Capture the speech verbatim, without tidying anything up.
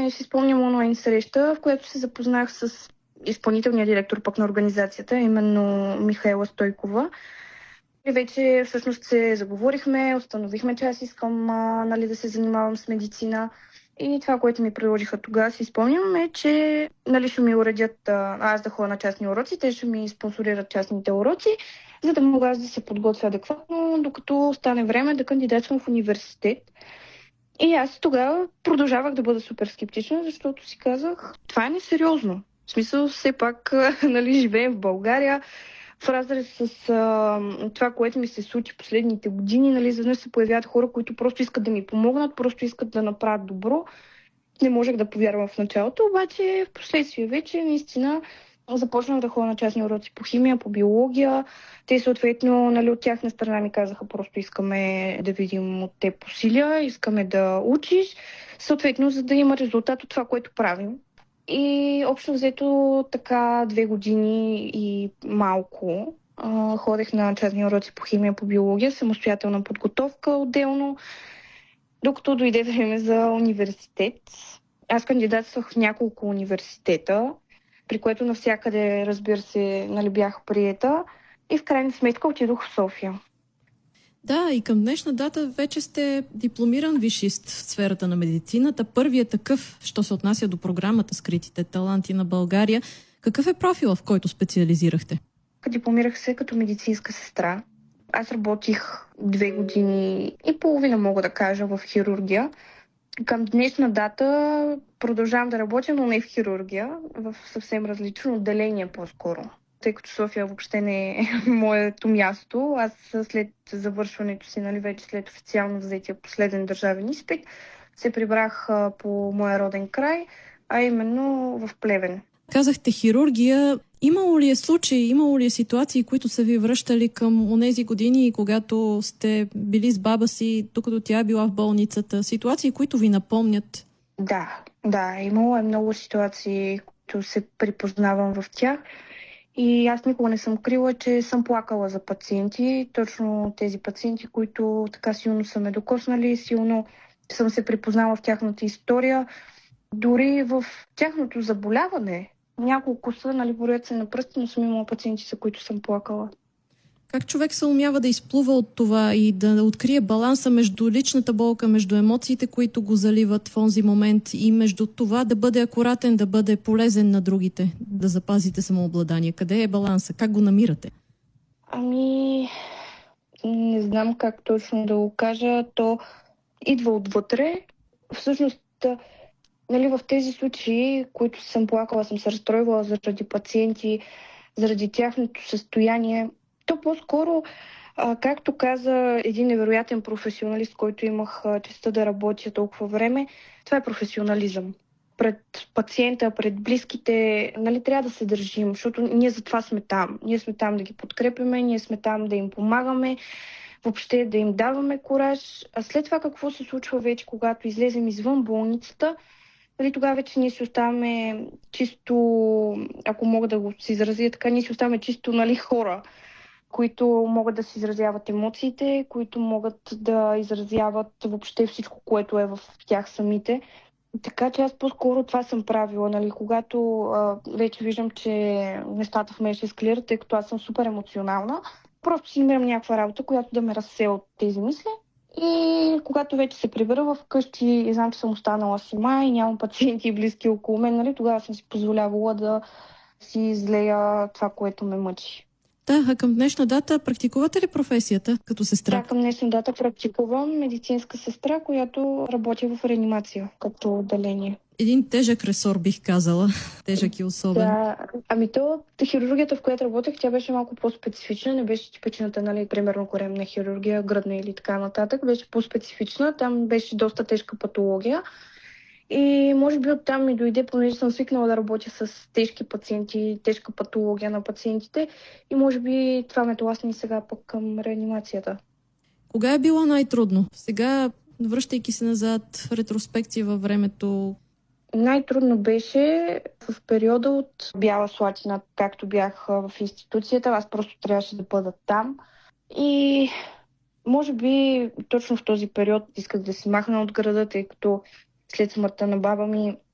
имахме, си спомням, онлайн среща, в която се запознах с изпълнителния директор пък на организацията, именно Михаела Стойкова. И вече всъщност се заговорихме, установихме, че аз искам а, нали, да се занимавам с медицина. И това, което ми предложиха тогава, си спомням, е, че нали, ще ми уредят а, аз да ходя на частни уроци, те ще ми спонсорират частните уроци, за да мога аз да се подготвя адекватно, докато стане време да кандидатствам в университет. И аз тогава продължавах да бъда супер скептична, защото си казах, това е несериозно. В смисъл, все пак нали, живеем в България, в разрез с а, това, което ми се случи последните години, нали, заднъж се появяват хора, които просто искат да ми помогнат, просто искат да направят добро. Не можех да повярвам в началото, обаче в последствие вече наистина започнах да ходя на частни уроци по химия, по биология. Те съответно нали, от тяхна страна ми казаха, просто искаме да видим от теб усилия, искаме да учиш, съответно за да има резултат от това, което правим. И общо взето така две години и малко а, ходех на частни уроци по химия, по биология, самостоятелна подготовка отделно, докато дойде време за университет. Аз кандидатствах в няколко университета, при което навсякъде, разбира се, нали, бях приета и в крайна сметка отидох в София. Да, и към днешна дата вече сте дипломиран висшист в сферата на медицината. Първият такъв, що се отнася до програмата Скритите таланти на България. Какъв е профила, в който специализирахте? Дипломирах се като медицинска сестра. Аз работих две години и половина, мога да кажа, в хирургия. Към днешна дата продължавам да работя, но не в хирургия, в съвсем различно отделение по-скоро. Тъй като София въобще не е моето място. Аз след завършването си, нали, вече след официално взетия последен държавен изпит, се прибрах по моя роден край, а именно в Плевен. Казахте хирургия. Имало ли е случаи, имало ли е ситуации, които са ви връщали към онези години, когато сте били с баба си, докато тя е била в болницата? Ситуации, които ви напомнят? Да, да, имало е много ситуации, които се припознавам в тях. И аз никога не съм крила, че съм плакала за пациенти. Точно тези пациенти, които така силно са ме докоснали, силно съм се припознала в тяхната история. Дори в тяхното заболяване. Няколко са, нали, броят се на пръсти, но съм имала пациенти, за които съм плакала. Как човек се умява да изплува от това и да открие баланса между личната болка, между емоциите, които го заливат в онзи момент и между това да бъде акуратен, да бъде полезен на другите, да запазите самообладание? Къде е баланса? Как го намирате? Ами, не знам как точно да го кажа. То идва отвътре. Всъщност, нали, в тези случаи, които съм плакала, съм се разстройвала заради пациенти, заради тяхното състояние, то по-скоро, а, както каза един невероятен професионалист, който имах а, честта да работя толкова време, това е професионализъм. Пред пациента, пред близките, нали, трябва да се държим, защото ние затова сме там. Ние сме там да ги подкрепяме, ние сме там да им помагаме, въобще да им даваме кураж. А след това какво се случва вече, когато излезем извън болницата, нали, тогава вече ние си оставаме чисто, ако мога да го си изразя така, ние си оставаме чисто, нали, хора, които могат да си изразяват емоциите, които могат да изразяват въобще всичко, което е в тях самите. Така че аз по-скоро това съм правила, нали, когато а, вече виждам, че нещата в мен ще ескалират, тъй като аз съм супер емоционална. Просто си намирам някаква работа, която да ме разсея от тези мисли. И когато вече се прибера в къщи и знам, че съм останала сама и нямам пациенти и близки около мен, нали, тогава съм си позволявала да си излея това, което ме мъчи. Да, а към днешна дата практикувате ли професията като сестра? Да, към днешна дата практикувам медицинска сестра, която работи в реанимация като отделение. Един тежък ресор, бих казала. Тежък и особен. Да, ами то, хирургията, в която работех, тя беше малко по-специфична. Не беше типичната, нали, примерно коремна хирургия, гръдна или така нататък. Беше по-специфична. Там беше доста тежка патология. И може би оттам ми дойде, понеже съм свикнала да работя с тежки пациенти, тежка патология на пациентите. И може би това ме тласна сега пък към реанимацията. Кога е било най-трудно? Сега, връщайки се назад в ретроспекция във времето. Най-трудно беше в периода от Бяла Слатина, както бях в институцията. Аз просто трябваше да бъда там. И може би точно в този период исках да се махна от града, тъй като след смъртта на баба ми